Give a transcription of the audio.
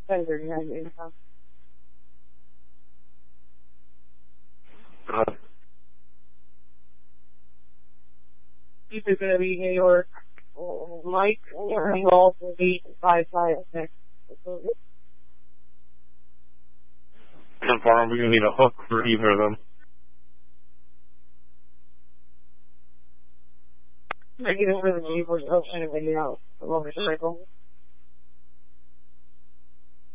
10:39 a.m. Either going to be New York, Mike, or he will also be 556. Confirm we're going to need a hook for either of them. I didn't really need to hook anybody else. The motorcycle.